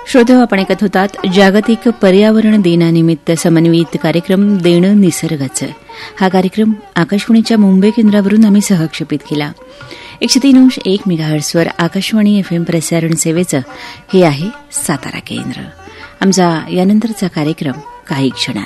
श्रोतेहो, आपण ऐकत होतात जागतिक पर्यावरण दिनानिमित्त समन्वित कार्यक्रम देणं निसर्गाचं. हा कार्यक्रम आकाशवाणीच्या मुंबई केंद्रावरून आम्ही सहक्षेपित केला. 103.1 मेगाहर्ट्झवर आकाशवाणी FM प्रसारण सेवेचं हे आहे सातारा केंद्र. आमचा यानंतरचा कार्यक्रम काही क्षणात.